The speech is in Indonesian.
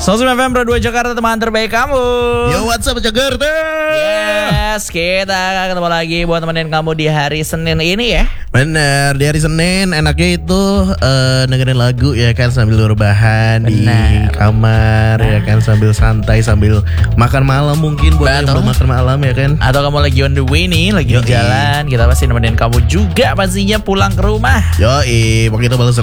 106 FM Pro 2 Jakarta, teman terbaik kamu. Yo, what's up Jakarta? Yes, kita ketemu lagi buat temenin kamu di hari Senin ini ya. Bener, di hari Senin enaknya itu dengerin lagu ya kan, sambil rebahan di kamar ya kan, sambil santai, sambil makan malam mungkin buat yang belum makan malam ya kan. Atau kamu lagi on the way nih, lagi di jalan, kita pasti nemenin kamu juga pastinya pulang ke rumah. Yoi, begitu balas